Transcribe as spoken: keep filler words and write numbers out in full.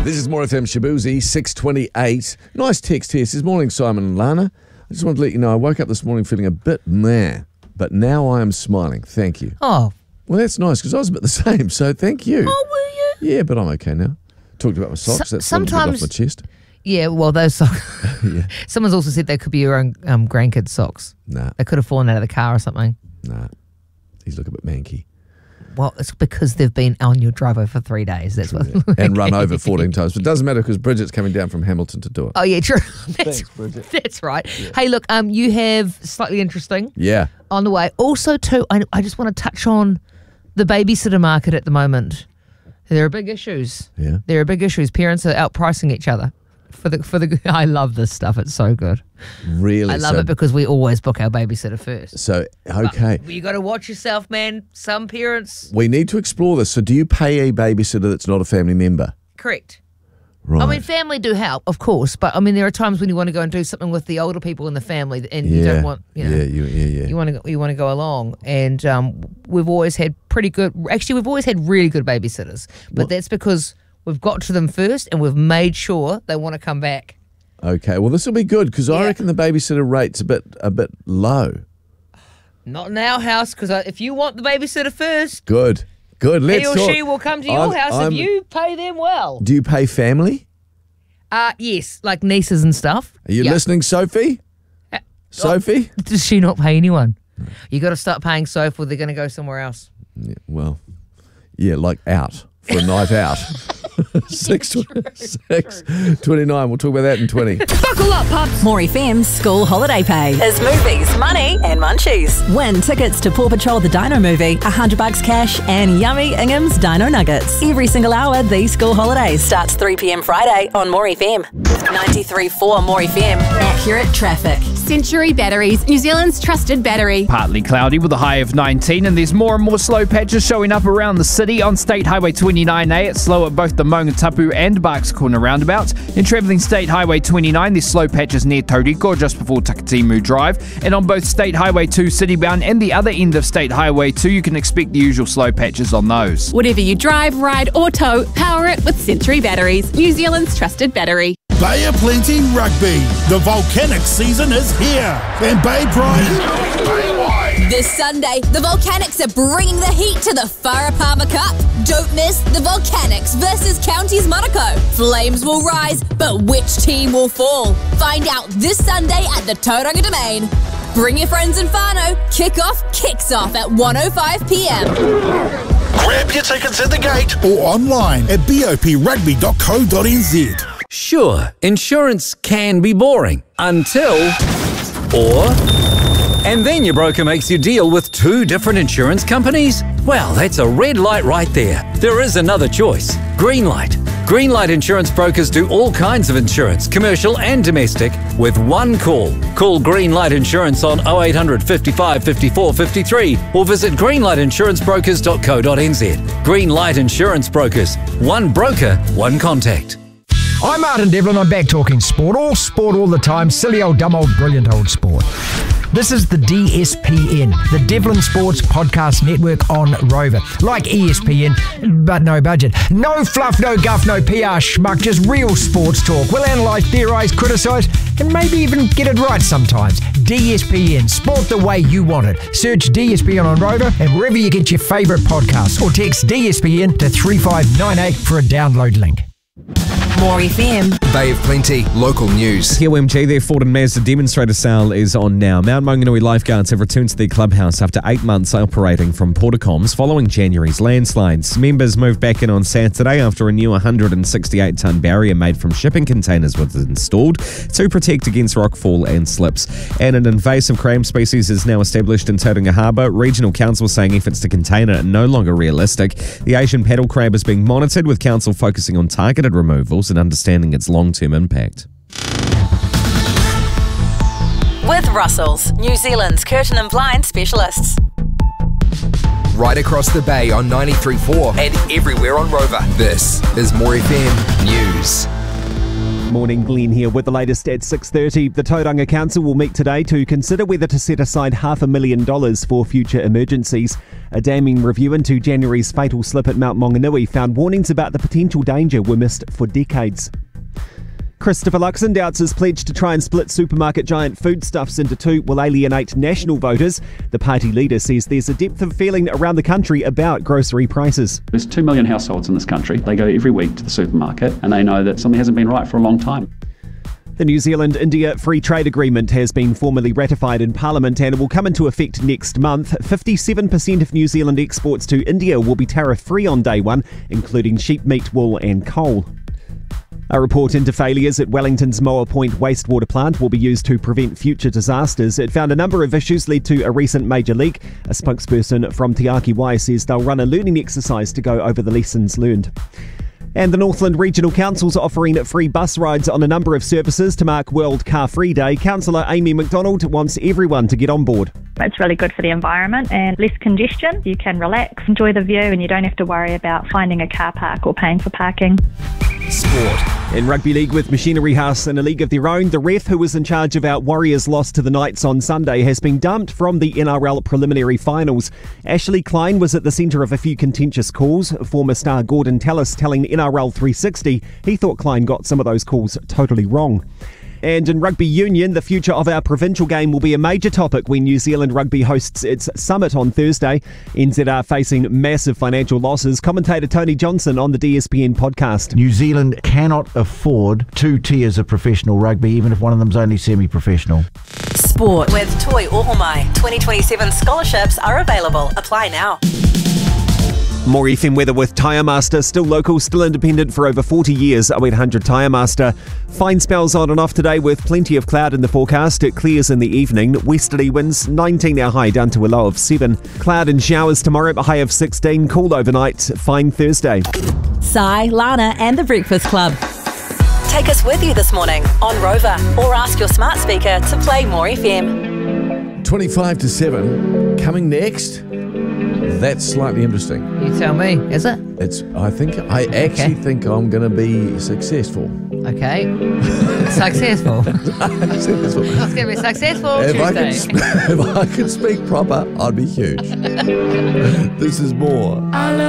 This is More F M Shabuzi, six twenty-eight. Nice text here. It says, morning, Simon and Lana. I just wanted to let you know I woke up this morning feeling a bit meh, but now I am smiling. Thank you. Oh. Well, that's nice because I was a bit the same, so thank you. Oh, were you? Yeah, but I'm okay now. Talked about my socks. So, that's sometimes off my chest. Yeah, well, those socks. Yeah. Someone's also said they could be your own um, grandkids' socks. Nah. They could have fallen out of the car or something. Nah. These look a bit manky. Well, it's because they've been on your driveway for three days. That's what. And run over fourteen times. But it doesn't matter because Bridget's coming down from Hamilton to do it. Oh, yeah, true. That's, Thanks, Bridget. That's right. Yeah. Hey, look, um, you have slightly interesting Yeah. on the way. Also, too, I, I just want to touch on the babysitter market at the moment. There are big issues. Yeah. There are big issues. Parents are outpricing each other. For the for the, I love this stuff. It's so good. Really? I love so, it because we always book our babysitter first. So, okay. But you got to watch yourself, man. Some parents. We need to explore this. So do you pay a babysitter that's not a family member? Correct. Right. I mean, family do help, of course, but I mean, there are times when you want to go and do something with the older people in the family, and yeah. you don't want, you know, yeah, you, yeah, yeah. you want to, go, you want to go along. And um, we've always had pretty good. Actually, we've always had really good babysitters, but What? that's because we've got to them first, and we've made sure they want to come back. Okay, well, this will be good because I Yeah. reckon the babysitter rate's a bit a bit low. Not in our house, because if you want the babysitter first, Good, good. Let's he or talk. she will come to your I'm- house I'm- if you pay them well. Do you pay family? Uh, yes, like nieces and stuff. Are you Yeah. listening, Sophie? Uh, Sophie? Does she not pay anyone? You got to start paying Sophie or they're going to go somewhere else. Yeah, well, yeah, like out for a night out. Six, six twenty-nine. We'll talk about that in twenty. Buckle up, pups. More F M's school holiday pay is movies, money, and munchies. Win tickets to Paw Patrol the Dino movie, a hundred bucks cash, and yummy Ingham's Dino Nuggets. Every single hour these school holidays. Starts three p.m. Friday on More F M. ninety-three point four More F M. Accurate traffic. Century Batteries, New Zealand's trusted battery. Partly cloudy with a high of nineteen, and there's more and more slow patches showing up around the city. On State Highway twenty-nine A, it's slow at both the Maungatapu and Barks Corner roundabouts. In travelling State Highway twenty-nine, there's slow patches near Tauriko just before Takatimu Drive. And on both State Highway two citybound and the other end of State Highway two, you can expect the usual slow patches on those. Whatever you drive, ride, or tow, power it with Century Batteries, New Zealand's trusted battery. Bay of Plenty Rugby. The volcanic season is here. And Bay Pride. This Sunday, the Volcanics are bringing the heat to the Farah Palmer Cup. Don't miss the Volcanics versus Counties Monaco. Flames will rise, but which team will fall? Find out this Sunday at the Tauranga Domain. Bring your friends and whānau. Kick-off kicks off at one oh five p.m. Grab your tickets at the gate or online at b o p rugby dot co dot n z. Sure, insurance can be boring until, or, and then your broker makes you deal with two different insurance companies? Well, that's a red light right there. There is another choice. Greenlight. Greenlight Insurance Brokers do all kinds of insurance, commercial and domestic, with one call. Call Greenlight Insurance on oh eight hundred, fifty-five, fifty-four, fifty-three or visit greenlight insurance brokers dot co dot n z. Greenlight Insurance Brokers. One broker, one contact. I'm Martin Devlin, I'm back talking sport, all sport all the time, silly old, dumb old, brilliant old sport. This is the D S P N, the Devlin Sports Podcast Network on Rover. Like E S P N, but no budget. No fluff, no guff, no P R schmuck, just real sports talk. We'll analyse, theorise, criticise, and maybe even get it right sometimes. D S P N, sport the way you want it. Search D S P N on Rover and wherever you get your favourite podcasts, or text D S P N to three five nine eight for a download link. More F M. Bay of Plenty, local news. Here, M G, their Ford and Mazda demonstrator sale is on now. Mount Maunganui lifeguards have returned to their clubhouse after eight months operating from Portacoms following January's landslides. Members moved back in on Saturday after a new one hundred sixty-eight tonne barrier made from shipping containers was installed to protect against rockfall and slips. And an invasive crab species is now established in Tauranga Harbour. Regional Council saying efforts to contain it are no longer realistic. The Asian paddle crab is being monitored, with Council focusing on targeted removals and understanding its long-term impact. With Russells, New Zealand's curtain and blind specialists. Right across the bay on ninety-three point four and everywhere on Rover. This is More F M News. Morning, Glenn here with the latest at six thirty. The Tauranga Council will meet today to consider whether to set aside half a million dollars for future emergencies. A damning review into January's fatal slip at Mount Maunganui found warnings about the potential danger were missed for decades. Christopher Luxon doubts his pledge to try and split supermarket giant Foodstuffs into two will alienate national voters. The party leader says there's a depth of feeling around the country about grocery prices. There's two million households in this country. They go every week to the supermarket and they know that something hasn't been right for a long time. The New Zealand-India Free Trade Agreement has been formally ratified in Parliament and it will come into effect next month. fifty-seven percent of New Zealand exports to India will be tariff-free on day one, including sheep meat, wool and coal. A report into failures at Wellington's Moa Point wastewater plant will be used to prevent future disasters. It found a number of issues led to a recent major leak. A spokesperson from Te Aki Wai says they'll run a learning exercise to go over the lessons learned. And the Northland Regional Council's offering free bus rides on a number of services to mark World Car Free Day. Councillor Amy McDonald wants everyone to get on board. It's really good for the environment and less congestion. You can relax, enjoy the view, and you don't have to worry about finding a car park or paying for parking. Sport. In Rugby League with Machinery House in a league of their own, the ref who was in charge of our Warriors' loss to the Knights on Sunday has been dumped from the N R L preliminary finals. Ashley Klein was at the centre of a few contentious calls. Former star Gordon Tallis telling N R L three sixty he thought Klein got some of those calls totally wrong. And in rugby union, the future of our provincial game will be a major topic when New Zealand Rugby hosts its summit on Thursday. N Z are facing massive financial losses. Commentator Tony Johnson on the D S P N podcast. New Zealand cannot afford two tiers of professional rugby, even if one of them's only semi-professional. Sport with Toi Ohomai. twenty twenty-seven scholarships are available. Apply now. More F M weather with Tyre Master. Still local, still independent for over forty years. oh eight hundred Tyre Master. Fine spells on and off today with plenty of cloud in the forecast. It clears in the evening. Westerly winds, nineteen our high, down to a low of seven. Cloud and showers tomorrow, a high of sixteen. Cool overnight. Fine Thursday. Sai, Lana and The Breakfast Club. Take us with you this morning on Rover or ask your smart speaker to play More F M. twenty-five to seven. Coming next. That's slightly interesting. You tell me, is it? It's. I think. I actually Okay. think I'm going to be successful. Okay. Successful. Successful. It's going to be successful If I, could, Tuesday. sp- if I could speak proper, I'd be huge. This is more.